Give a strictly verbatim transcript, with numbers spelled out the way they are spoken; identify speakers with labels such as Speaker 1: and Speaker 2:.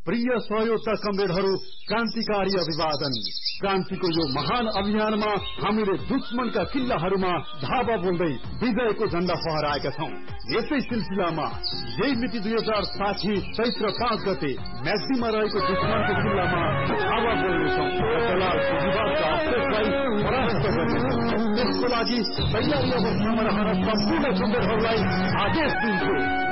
Speaker 1: प्रिय सहयोगका कमरेडहरू, क्रान्तिकारी अभिवादन। क्रान्तिको यो महान अभियानमा हामीले दुश्मनका किल्लाहरूमा धावा बोल्दै विजयको झण्डा फहराएका छौं। यसै सिलसिलामा यही मिति दुई हजार साठी चैत्र पाँच गते म्याग्दीमा रहेको दुश्मनको किल्लामा धावा बोल्नेछौं र दलालको विवादका अवशेषलाई परास्त गर्नेछौं। त्यसको लागि तयारी अवस्थामा रहन सम्पूर्ण कमरेडहरूलाई आदेश दिन्छु।